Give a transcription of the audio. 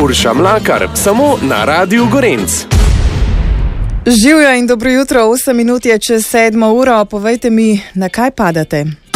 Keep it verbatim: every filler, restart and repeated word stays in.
Urša Mlakar, samo na Radiu Gorenc. Živjo in dobro jutro, osem minut je čez sedmo uro. Povejte mi, na kaj padate?